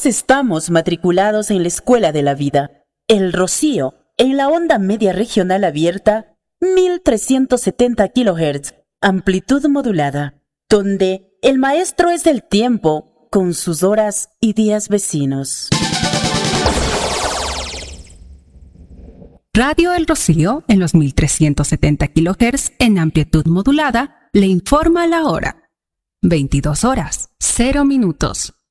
Todos estamos matriculados en la Escuela de la Vida. El Rocío, en la onda media regional abierta, 1370 kHz, amplitud modulada, donde el maestro es el tiempo con sus horas y días vecinos. Radio El Rocío, en los 1370 kHz en amplitud modulada, le informa la hora. 22 horas, 0 minutos.